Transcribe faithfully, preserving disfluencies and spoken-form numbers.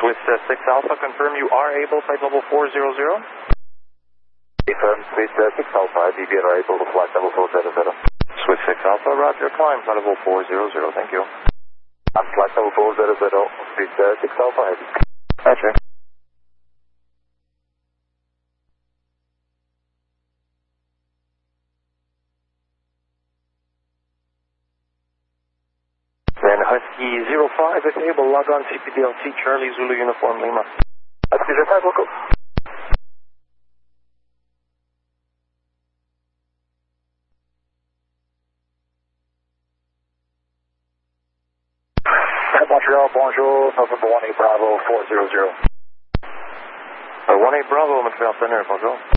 Swiss uh, six Alpha, confirm you are able to flight level four zero zero. Confirm Swiss uh, six Alpha, D B are able to flight level four zero zero. Swiss six Alpha, roger, climb flight level four zero zero, thank you. I'm flight level four zero zero, Swiss uh, six Alpha heavy. Roger. Then Husky zero five at table, log on C P D L T, Charlie Zulu Uniform Lima. Husky zero five, local. Montreal, bonjour, November one eight Bravo four zero zero. Uh, one eight Bravo, Montreal Center, bonjour.